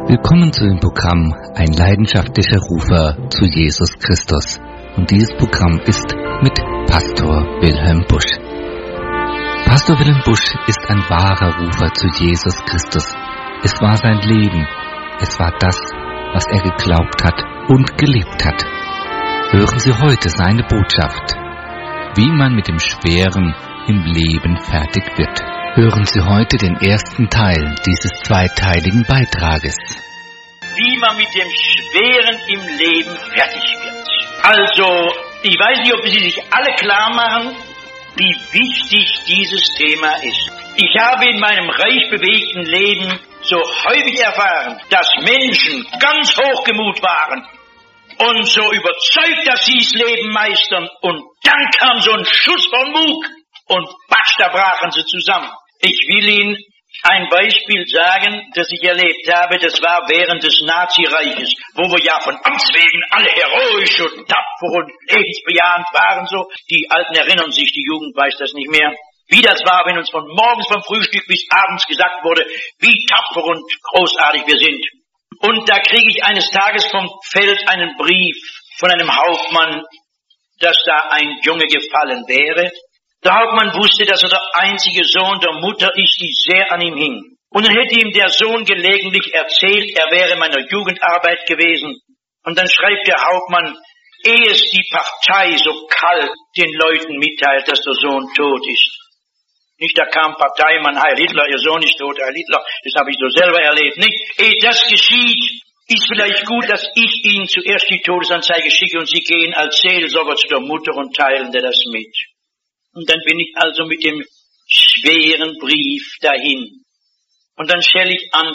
Willkommen zu dem Programm Ein leidenschaftlicher Rufer zu Jesus Christus. Und dieses Programm ist mit Pastor Wilhelm Busch. Pastor Wilhelm Busch ist ein wahrer Rufer zu Jesus Christus. Es war sein Leben. Es war das, was er geglaubt hat und gelebt hat. Hören Sie heute seine Botschaft, wie man mit dem Schweren im Leben fertig wird. Hören Sie heute den ersten Teil dieses zweiteiligen Beitrages. Wie man mit dem Schweren im Leben fertig wird. Also, ich weiß nicht, ob Sie sich alle klar machen, wie wichtig dieses Thema ist. Ich habe in meinem reich bewegten Leben so häufig erfahren, dass Menschen ganz hochgemut waren und so überzeugt, dass sie das Leben meistern. Und dann kam so ein Schuss von Bug und batsch, da brachen sie zusammen. Ich will Ihnen ein Beispiel sagen, das ich erlebt habe. Das war während des Nazireiches, wo wir ja von Amts wegen alle heroisch und tapfer und lebensbejahend waren. So, die Alten erinnern sich, die Jugend weiß das nicht mehr. Wie das war, wenn uns von morgens vom Frühstück bis abends gesagt wurde, wie tapfer und großartig wir sind. Und da kriege ich eines Tages vom Feld einen Brief von einem Hauptmann, dass da ein Junge gefallen wäre. Der Hauptmann wusste, dass er der einzige Sohn der Mutter ist, die sehr an ihm hing. Und dann hätte ihm der Sohn gelegentlich erzählt, er wäre in meiner Jugendarbeit gewesen. Und dann schreibt der Hauptmann, ehe es die Partei so kalt den Leuten mitteilt, dass der Sohn tot ist. Nicht, da kam Parteimann Heil Hitler, ihr Sohn ist tot, Heil Hitler, das habe ich so selber erlebt, nicht? Ehe das geschieht, ist vielleicht gut, dass ich Ihnen zuerst die Todesanzeige schicke und Sie gehen als Seelsorger zu der Mutter und teilen dir das mit. Und dann bin ich also mit dem schweren Brief dahin. Und dann stelle ich an.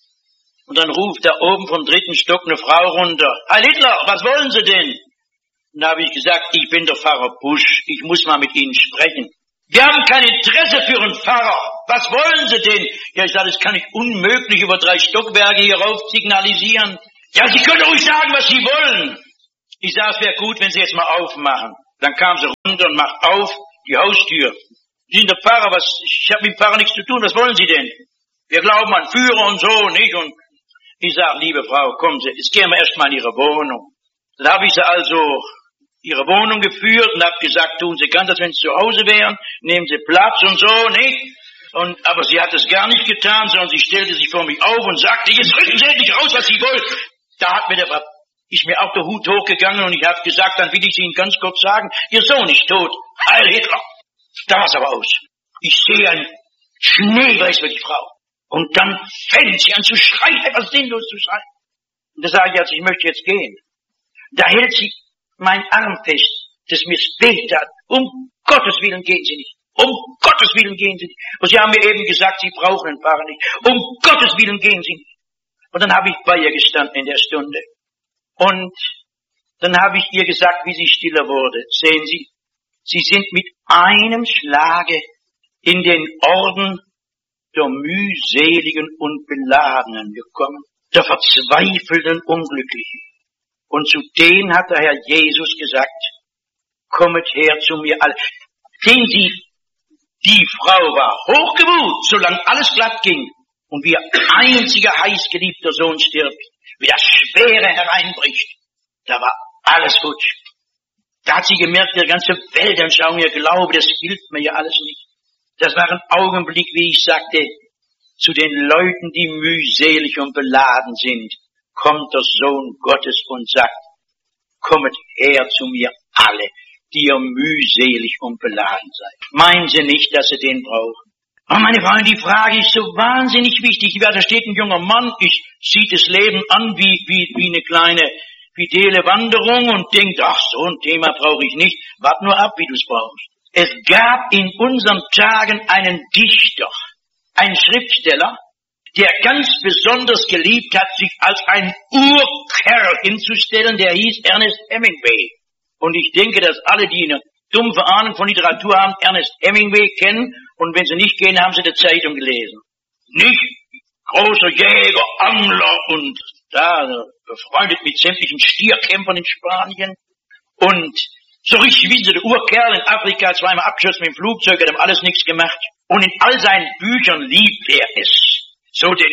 Und dann ruft da oben vom 3. Stock eine Frau runter. Heil Hitler, was wollen Sie denn? Und da habe ich gesagt, ich bin der Pfarrer Busch, ich muss mal mit Ihnen sprechen. Wir haben kein Interesse für einen Pfarrer. Was wollen Sie denn? Ja, ich sage, das kann ich unmöglich über 3 Stockwerke hier rauf signalisieren. Ja, Sie können ruhig sagen, was Sie wollen. Ich sage, es wäre gut, wenn Sie jetzt mal aufmachen. Dann kam sie runter und macht auf die Haustür. Sie sind der Pfarrer, ich habe mit dem Pfarrer nichts zu tun, was wollen Sie denn? Wir glauben an Führer und so, nicht? Und ich sage, liebe Frau, kommen Sie, jetzt gehen wir erstmal in Ihre Wohnung. Dann habe ich sie also Ihre Wohnung geführt und habe gesagt, tun Sie ganz, als wenn Sie zu Hause wären, nehmen Sie Platz und so, nicht? Aber sie hat es gar nicht getan, sondern sie stellte sich vor mich auf und sagte, jetzt rücken Sie endlich raus, was Sie wollen. Da ist mir auch der Hut hochgegangen und ich habe gesagt, dann will ich Ihnen ganz kurz sagen, Ihr Sohn ist tot. Heil Hitler. Da war's aber aus. Ich sehe ein Schneeweiß für die Frau. Und dann fängt sie an zu schreien, etwas sinnlos zu schreien. Und da sage ich jetzt, ich möchte jetzt gehen. Da hält sie meinen Arm fest, das mir weh tat. Um Gottes Willen gehen Sie nicht. Um Gottes Willen gehen Sie nicht. Und Sie haben mir eben gesagt, Sie brauchen den Pfarrer nicht. Um Gottes Willen gehen Sie nicht. Und dann habe ich bei ihr gestanden in der Stunde. Und dann habe ich ihr gesagt, wie sie stiller wurde. Sehen Sie, Sie sind mit einem Schlage in den Orden der mühseligen und Beladenen gekommen, der verzweifelten Unglücklichen. Und zu denen hat der Herr Jesus gesagt, kommet her zu mir alle. Sehen Sie, die Frau war hochgemut, solange alles glatt ging. Und wie ihr einziger heißgeliebter Sohn stirbt, wie das Schwere hereinbricht, da war alles futsch. Da hat sie gemerkt, ihre ganze Weltanschauung, ihr Glaube, das hilft mir ja alles nicht. Das war ein Augenblick, wie ich sagte, zu den Leuten, die mühselig und beladen sind, kommt der Sohn Gottes und sagt, kommet her zu mir alle, die ihr mühselig und beladen seid. Meinen Sie nicht, dass Sie den brauchen? Aber meine Freunde, die Frage ist so wahnsinnig wichtig. Da steht ein junger Mann, sieht das Leben an wie eine kleine fidele Wanderung und denkt, ach, so ein Thema brauche ich nicht. Wart nur ab, wie du es brauchst. Es gab in unseren Tagen einen Dichter, einen Schriftsteller, der ganz besonders geliebt hat, sich als ein Urkerl hinzustellen, der hieß Ernest Hemingway. Und ich denke, dass alle, die eine dumpfe Ahnung von Literatur haben, Ernest Hemingway kennen, und wenn sie nicht kennen, haben sie die Zeitung gelesen. Nicht? Großer Jäger, Angler und da befreundet mit sämtlichen Stierkämpfern in Spanien. Und so richtig wie so der Urkerl in Afrika, zweimal abgeschossen mit dem Flugzeug, hat ihm alles nichts gemacht. Und in all seinen Büchern liebt er es, so den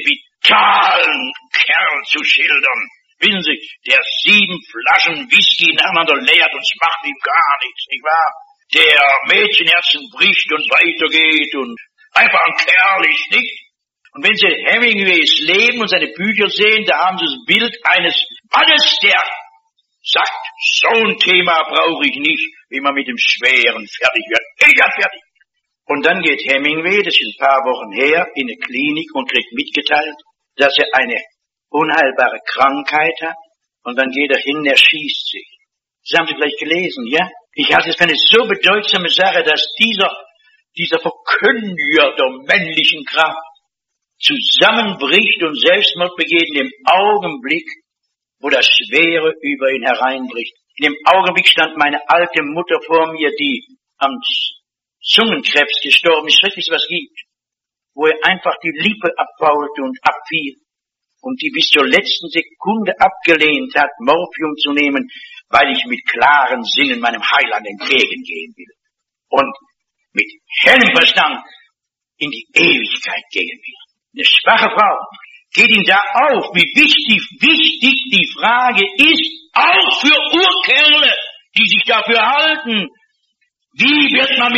brutalen Kerl zu schildern. Wissen Sie, der 7 Flaschen Whisky ineinander leert und es macht ihm gar nichts, nicht wahr? Der Mädchenherzen bricht und weitergeht und einfach ein Kerl ist, nicht? Und wenn Sie Hemingways Leben und seine Bücher sehen, da haben Sie das Bild eines Mannes, der sagt, so ein Thema brauche ich nicht, wie man mit dem Schweren fertig wird. Ich werde fertig. Und dann geht Hemingway, das ist ein paar Wochen her, in eine Klinik und kriegt mitgeteilt, dass er eine unheilbare Krankheit hat. Und dann geht er hin, er schießt sich. Das haben Sie vielleicht gelesen, ja? Ich halte es für eine so bedeutsame Sache, dass dieser Verkündiger der männlichen Kraft zusammenbricht und Selbstmord begeht in dem Augenblick, wo das Schwere über ihn hereinbricht. In dem Augenblick stand meine alte Mutter vor mir, die am Zungenkrebs gestorben ist, schrecklichste was gibt, wo er einfach die Lippe abfaulte und abfiel und die bis zur letzten Sekunde abgelehnt hat, Morphium zu nehmen, weil ich mit klaren Sinnen meinem Heiland entgegengehen will und mit hellem Verstand in die Ewigkeit gehen will. Eine schwache Frau geht ihm da auf, wie wichtig die Frage ist, auch für Urkerle, die sich dafür halten. Wie wird man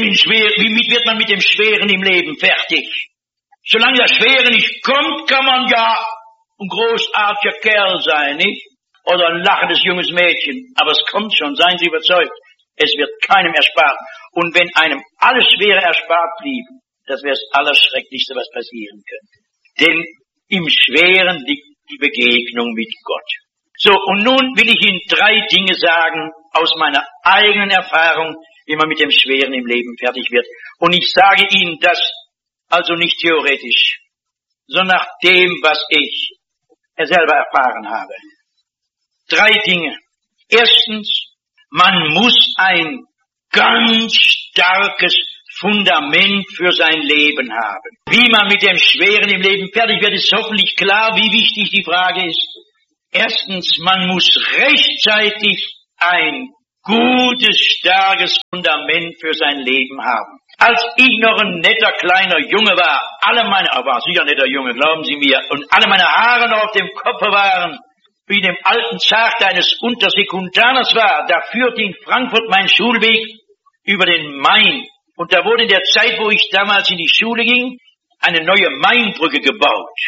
wird man mit dem Schweren im Leben fertig? Solange das Schwere nicht kommt, kann man ja ein großartiger Kerl sein, nicht? Oder ein lachendes junges Mädchen. Aber es kommt schon, seien Sie überzeugt. Es wird keinem erspart. Und wenn einem alles Schwere erspart blieb, das wäre das Allerschrecklichste, was passieren könnte. Denn im Schweren liegt die Begegnung mit Gott. So, und nun will ich Ihnen 3 Dinge sagen aus meiner eigenen Erfahrung, wie man mit dem Schweren im Leben fertig wird. Und ich sage Ihnen das also nicht theoretisch, sondern nach dem, was ich selber erfahren habe. 3 Dinge. Erstens, man muss ein ganz starkes Fundament für sein Leben haben. Wie man mit dem Schweren im Leben fertig wird, ist hoffentlich klar, wie wichtig die Frage ist. Erstens, man muss rechtzeitig ein gutes, starkes Fundament für sein Leben haben. Als ich noch ein netter kleiner Junge war, war sicher ein netter Junge, glauben Sie mir, und alle meine Haare noch auf dem Kopf waren, wie in dem alten Zart eines Untersekundaners war, da führte in Frankfurt mein Schulweg über den Main. Und da wurde in der Zeit, wo ich damals in die Schule ging, eine neue Mainbrücke gebaut.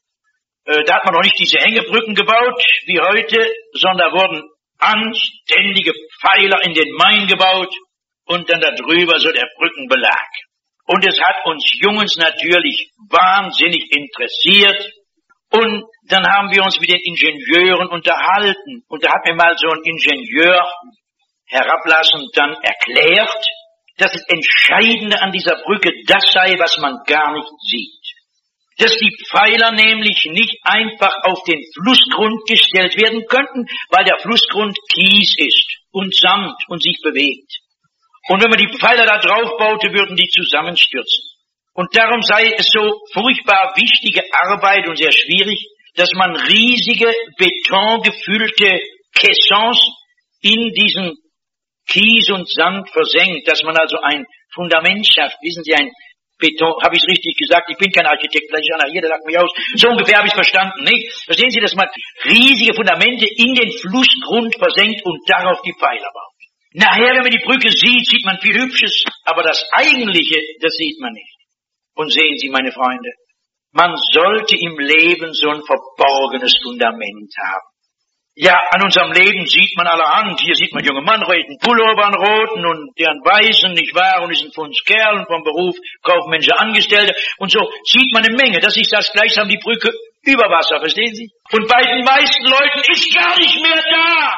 Da hat man noch nicht diese Hängebrücken gebaut wie heute, sondern da wurden anständige Pfeiler in den Main gebaut und dann darüber so der Brückenbelag. Und es hat uns Jungens natürlich wahnsinnig interessiert. Und dann haben wir uns mit den Ingenieuren unterhalten. Und da hat mir mal so ein Ingenieur herablassend dann erklärt, dass das Entscheidende an dieser Brücke das sei, was man gar nicht sieht. Dass die Pfeiler nämlich nicht einfach auf den Flussgrund gestellt werden könnten, weil der Flussgrund Kies ist und Sand und sich bewegt. Und wenn man die Pfeiler da drauf baute, würden die zusammenstürzen. Und darum sei es so furchtbar wichtige Arbeit und sehr schwierig, dass man riesige betongefüllte Caissons in diesen Kies und Sand versenkt, dass man also ein Fundament schafft. Wissen Sie, ein Beton, habe ich es richtig gesagt? Ich bin kein Architekt, vielleicht ist einer hier, der lacht mich aus. So ungefähr habe ich es verstanden, nicht? Verstehen Sie, dass man riesige Fundamente in den Flussgrund versenkt und darauf die Pfeiler baut. Nachher, wenn man die Brücke sieht, sieht man viel Hübsches, aber das Eigentliche, das sieht man nicht. Und sehen Sie, meine Freunde, man sollte im Leben so ein verborgenes Fundament haben. Ja, an unserem Leben sieht man allerhand. Hier sieht man junge Mann, roten Pullover, einen roten und deren weißen, nicht wahr, und die sind von uns Kerl und vom Beruf kaufmännische Angestellte. Und so sieht man eine Menge. Das ist das gleichsam die Brücke über Wasser, verstehen Sie? Und bei den meisten Leuten ist gar nicht mehr da,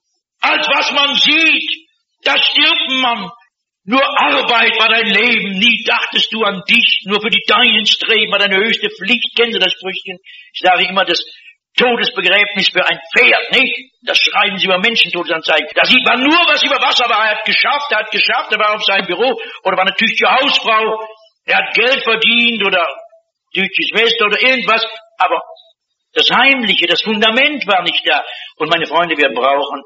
als was man sieht. Da stirbt man. Nur Arbeit war dein Leben, nie dachtest du an dich, nur für die Deinen streben war deine höchste Pflicht. Kennen Sie das Sprüchchen? Ich sage immer, das Todesbegräbnis für ein Pferd, nicht? Das schreiben Sie über Menschentodesanzeigen. Da sieht man nur, was über Wasser war. Er hat geschafft, er war auf seinem Büro oder war eine tüchtige Hausfrau. Er hat Geld verdient oder tüchtige Schwester oder irgendwas. Aber das Heimliche, das Fundament war nicht da. Und meine Freunde, wir brauchen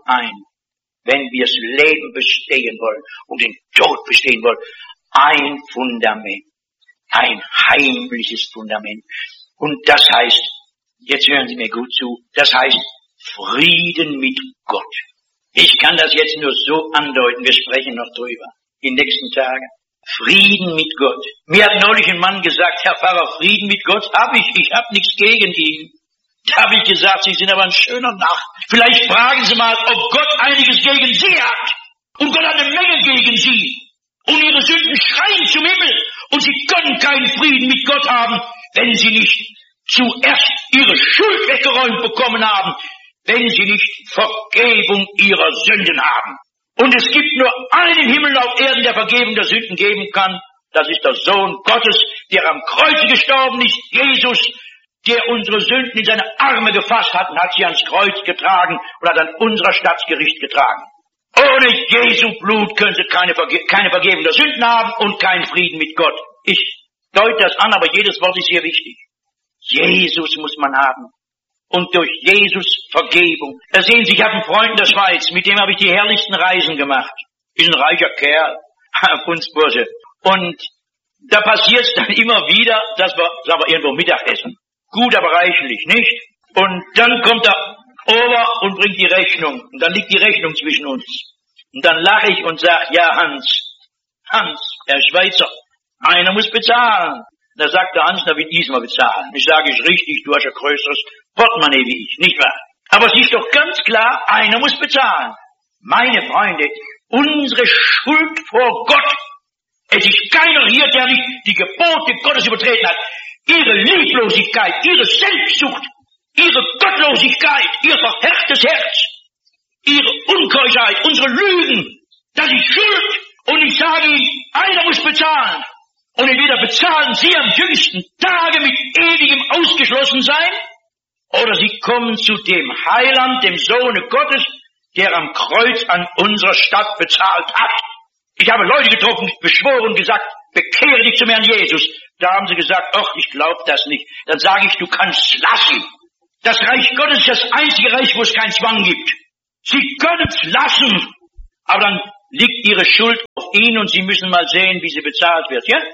wenn wir das Leben bestehen wollen und den Tod bestehen wollen, ein Fundament. Ein heimliches Fundament. Und das heißt, jetzt hören Sie mir gut zu, das heißt Frieden mit Gott. Ich kann das jetzt nur so andeuten, wir sprechen noch drüber, in den nächsten Tagen. Frieden mit Gott. Mir hat neulich ein Mann gesagt, Herr Pfarrer, Frieden mit Gott habe ich habe nichts gegen ihn. Da habe ich gesagt, Sie sind aber ein schöner Narr. Vielleicht fragen Sie mal, ob Gott einiges gegen Sie hat. Und Gott hat eine Menge gegen Sie. Und Ihre Sünden schreien zum Himmel. Und Sie können keinen Frieden mit Gott haben, wenn Sie nicht zuerst Ihre Schuld weggeräumt bekommen haben, wenn Sie nicht Vergebung Ihrer Sünden haben. Und es gibt nur einen Himmel auf Erden, der Vergebung der Sünden geben kann. Das ist der Sohn Gottes, der am Kreuze gestorben ist, Jesus, der unsere Sünden in seine Arme gefasst hat und hat sie ans Kreuz getragen und hat an unser Staatsgericht getragen. Ohne Jesu Blut können Sie keine Vergebung der Sünden haben und keinen Frieden mit Gott. Ich deute das an, aber jedes Wort ist hier wichtig. Jesus muss man haben. Und durch Jesus Vergebung. Da sehen Sie, ich habe einen Freund in der Schweiz, mit dem habe ich die herrlichsten Reisen gemacht. Ist ein reicher Kerl, Kunstbursche. Und da passiert es dann immer wieder, dass wir, sagen wir, irgendwo Mittagessen. Gut, aber reichlich, nicht? Und dann kommt er over und bringt die Rechnung. Und dann liegt die Rechnung zwischen uns. Und dann lache ich und sage, ja Hans, Herr Schweizer, einer muss bezahlen. Da sagt der Hans, da will diesmal bezahlen. Ich sage, ist richtig, du hast ein größeres Portemonnaie wie ich, nicht wahr? Aber es ist doch ganz klar, einer muss bezahlen. Meine Freunde, unsere Schuld vor Gott. Es ist keiner hier, der nicht die Gebote Gottes übertreten hat. Ihre Lieblosigkeit, ihre Selbstsucht, ihre Gottlosigkeit, ihr verhärtetes Herz, ihre Unkeuschheit, unsere Lügen, das ist Schuld. Und ich sage Ihnen, einer muss bezahlen. Und entweder bezahlen Sie am jüngsten Tage mit ewigem Ausgeschlossensein, oder Sie kommen zu dem Heiland, dem Sohne Gottes, der am Kreuz an unserer Stadt bezahlt hat. Ich habe Leute getroffen, beschworen, gesagt, bekehre dich zum Herrn Jesus. Da haben sie gesagt, ach, ich glaube das nicht. Dann sage ich, du kannst lassen. Das Reich Gottes ist das einzige Reich, wo es keinen Zwang gibt. Sie können es lassen, aber dann liegt ihre Schuld auf ihnen und sie müssen mal sehen, wie sie bezahlt wird, ja?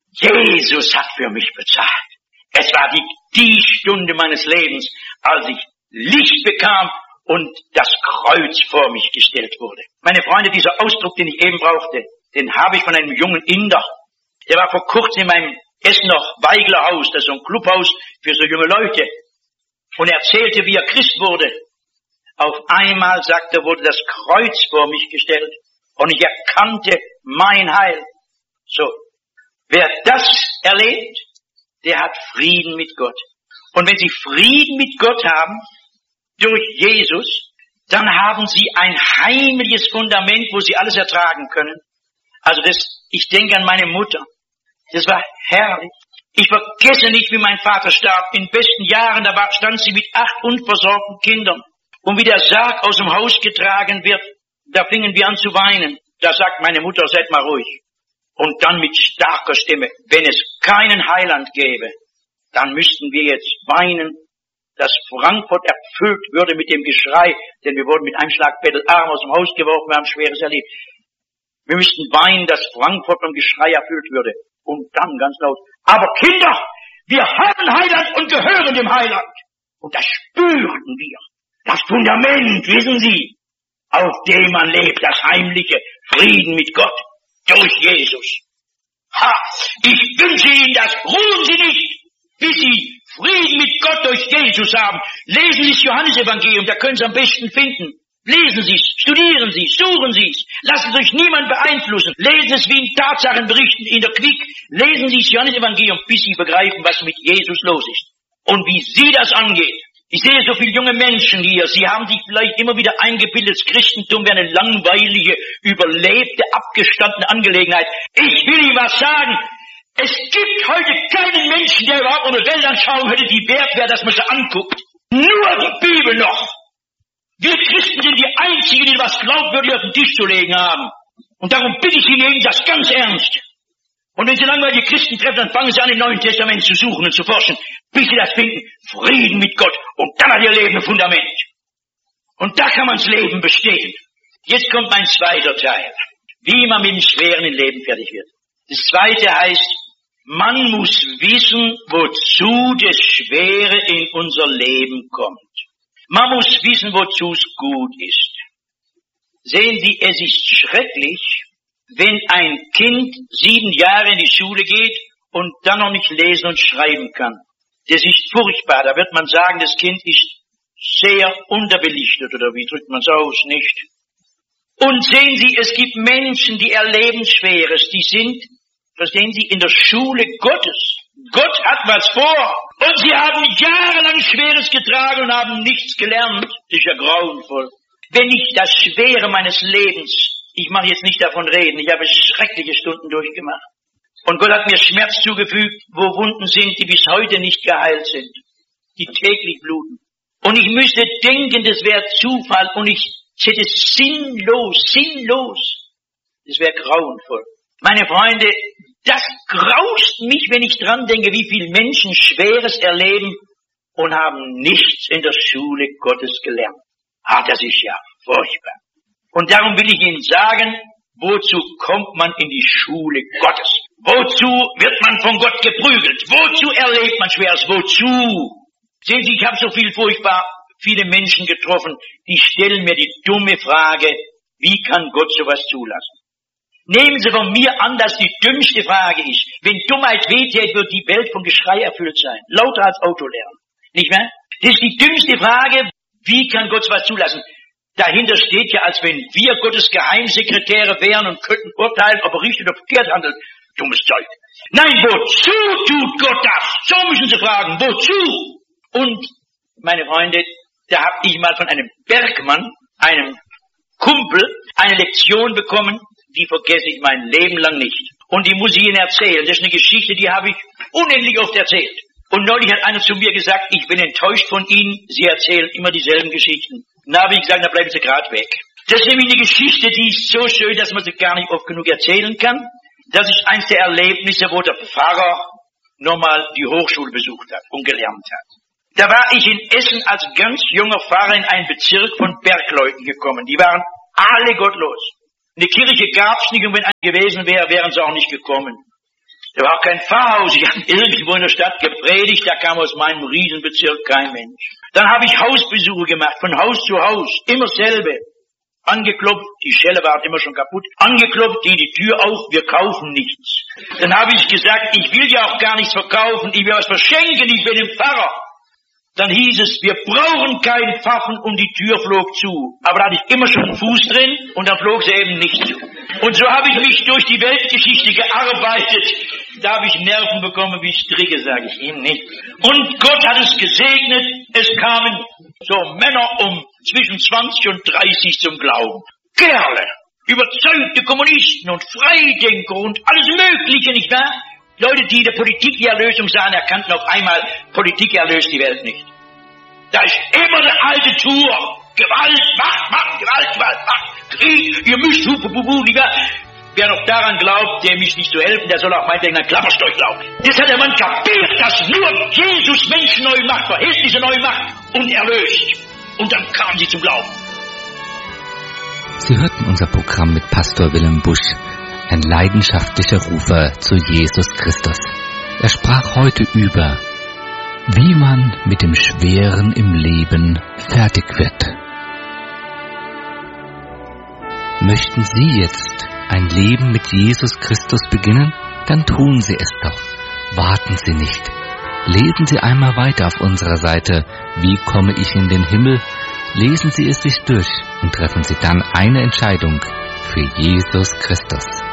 Jesus hat für mich bezahlt. Es war die Stunde meines Lebens, als ich Licht bekam und das Kreuz vor mich gestellt wurde. Meine Freunde, dieser Ausdruck, den ich eben brauchte, den habe ich von einem jungen Inder. Der war vor kurzem in meinem Essener Weiglerhaus, das ist so ein Clubhaus für so junge Leute. Und er erzählte, wie er Christ wurde. Auf einmal, sagt er, wurde das Kreuz vor mich gestellt und ich erkannte mein Heil. So, wer das erlebt, der hat Frieden mit Gott. Und wenn Sie Frieden mit Gott haben, durch Jesus, dann haben Sie ein heimliches Fundament, wo Sie alles ertragen können. Also ich denke an meine Mutter. Das war herrlich. Ich vergesse nicht, wie mein Vater starb. In besten Jahren, da stand sie mit 8 unversorgten Kindern. Und wie der Sarg aus dem Haus getragen wird, da fingen wir an zu weinen. Da sagt meine Mutter, seid mal ruhig. Und dann mit starker Stimme, wenn es keinen Heiland gäbe, dann müssten wir jetzt weinen, dass Frankfurt erfüllt würde mit dem Geschrei, denn wir wurden mit einem Schlag bettelarm aus dem Haus geworfen, wir haben Schweres erlebt. Wir müssten weinen, dass Frankfurt vom Geschrei erfüllt würde. Und dann ganz laut, aber Kinder, wir haben Heiland und gehören dem Heiland. Und das spürten wir. Das Fundament, wissen Sie, auf dem man lebt, das heimliche Frieden mit Gott durch Jesus. Ha, ich wünsche Ihnen das. Ruhen Sie nicht, bis Sie Frieden mit Gott durch Jesus haben. Lesen Sie das Johannesevangelium, da können Sie am besten finden. Lesen Sie es, studieren Sie es, suchen Sie es. Lassen Sie sich niemand beeinflussen. Lesen Sie es wie in Tatsachenberichten in der Quick. Lesen Sie das Johannesevangelium, bis Sie begreifen, was mit Jesus los ist. Und wie Sie das angeht. Ich sehe so viele junge Menschen hier. Sie haben sich vielleicht immer wieder eingebildet, das Christentum wäre eine langweilige, überlebte, abgestandene Angelegenheit. Ich will Ihnen was sagen. Es gibt heute keinen Menschen, der überhaupt eine Weltanschauung hätte, die wert wäre, dass man sie anguckt. Nur die Bibel noch. Wir Christen sind die Einzigen, die was glaubwürdig auf den Tisch zu legen haben. Und darum bitte ich Sie, nehmen das ganz ernst. Und wenn Sie langweilige Christen treffen, dann fangen Sie an, im Neuen Testament zu suchen und zu forschen, bis Sie das finden. Frieden mit Gott. Und dann hat Ihr Leben ein Fundament. Und da kann man das Leben bestehen. Jetzt kommt mein zweiter Teil. Wie man mit dem Schweren im Leben fertig wird. Das zweite heißt, Man muss wissen, wozu das Schwere in unser Leben kommt. Man muss wissen, wozu es gut ist. Sehen Sie, es ist schrecklich, wenn ein Kind 7 Jahre in die Schule geht und dann noch nicht lesen und schreiben kann. Das ist furchtbar. Da wird man sagen, das Kind ist sehr unterbelichtet, oder wie drückt man es aus, nicht? Und sehen Sie, es gibt Menschen, die erleben Schweres, die sind, verstehen Sie, in der Schule Gottes. Gott hat was vor. Und sie haben jahrelang Schweres getragen und haben nichts gelernt. Das ist ja grauenvoll. Wenn ich das Schwere meines Lebens, ich mache jetzt nicht davon reden, ich habe schreckliche Stunden durchgemacht. Und Gott hat mir Schmerz zugefügt, wo Wunden sind, die bis heute nicht geheilt sind, die täglich bluten. Und ich müsste denken, das wäre Zufall und ich hätte sinnlos. Das wäre grauenvoll. Meine Freunde, das graust mich, wenn ich dran denke, wie viele Menschen Schweres erleben und haben nichts in der Schule Gottes gelernt. Das ist ja furchtbar. Und darum will ich Ihnen sagen, wozu kommt man in die Schule Gottes? Wozu wird man von Gott geprügelt? Wozu erlebt man Schweres? Wozu? Sehen Sie, ich habe so viele Menschen getroffen, die stellen mir die dumme Frage, wie kann Gott sowas zulassen? Nehmen Sie von mir an, dass die dümmste Frage ist. Wenn Dummheit wehtät, wird die Welt von Geschrei erfüllt sein. Lauter als Autolärm. Nicht wahr? Das ist die dümmste Frage, wie kann Gott sowas zulassen? Dahinter steht ja, als wenn wir Gottes Geheimsekretäre wären und könnten urteilen, ob er richtig oder verkehrt handelt. Dummes Zeug. Nein, wozu tut Gott das? So müssen Sie fragen, wozu? Und, meine Freunde, da habe ich mal von einem Bergmann, einem Kumpel, eine Lektion bekommen, die vergesse ich mein Leben lang nicht. Und die muss ich Ihnen erzählen. Das ist eine Geschichte, die habe ich unendlich oft erzählt. Und neulich hat einer zu mir gesagt, ich bin enttäuscht von Ihnen, Sie erzählen immer dieselben Geschichten. Da habe ich gesagt, da bleiben Sie gerade weg. Das ist nämlich eine Geschichte, die ist so schön, dass man sie gar nicht oft genug erzählen kann. Das ist eins der Erlebnisse, wo der Pfarrer nochmal die Hochschule besucht hat und gelernt hat. Da war ich in Essen als ganz junger Pfarrer in einen Bezirk von Bergleuten gekommen. Die waren alle gottlos. Eine Kirche gab's nicht und wenn eine gewesen wäre, wären sie auch nicht gekommen. Da war auch kein Pfarrhaus. Ich habe irgendwo in der Stadt gepredigt, da kam aus meinem Riesenbezirk kein Mensch. Dann habe ich Hausbesuche gemacht, von Haus zu Haus, immer selbe. Angeklopft, die Schelle war immer schon kaputt. Angeklopft, die Tür auf, wir kaufen nichts. Dann habe ich gesagt, ich will ja auch gar nichts verkaufen, ich will was verschenken, ich bin ein Pfarrer. Dann hieß es, wir brauchen keinen Pfaffen und die Tür flog zu. Aber da hatte ich immer schon einen Fuß drin und dann flog sie eben nicht zu. Und so habe ich mich durch die Weltgeschichte gearbeitet. Da habe ich Nerven bekommen wie Stricke, sage ich Ihnen nicht. Und Gott hat es gesegnet. Es kamen so Männer zwischen 20 und 30 zum Glauben. Kerle, überzeugte Kommunisten und Freidenker und alles Mögliche, nicht wahr? Leute, die in der Politik die Erlösung sahen, erkannten auf einmal, Politik erlöst die Welt nicht. Da ist immer eine alte Tour. Gewalt, Macht, Gewalt, Macht. Krieg, ihr müsst, wer noch daran glaubt, der mich nicht zu helfen, der soll auch meinetwegen an Klapperstorch glauben. Das hat der Mann kapiert, dass nur Jesus Menschen neu macht, Verhältnisse neu macht und erlöst. Und dann kamen sie zum Glauben. Sie hörten unser Programm mit Pastor Wilhelm Busch, ein leidenschaftlicher Rufer zu Jesus Christus. Er sprach heute über, wie man mit dem Schweren im Leben fertig wird. Möchten Sie jetzt ein Leben mit Jesus Christus beginnen? Dann tun Sie es doch. Warten Sie nicht. Lesen Sie einmal weiter auf unserer Seite, wie komme ich in den Himmel? Lesen Sie es sich durch und treffen Sie dann eine Entscheidung für Jesus Christus.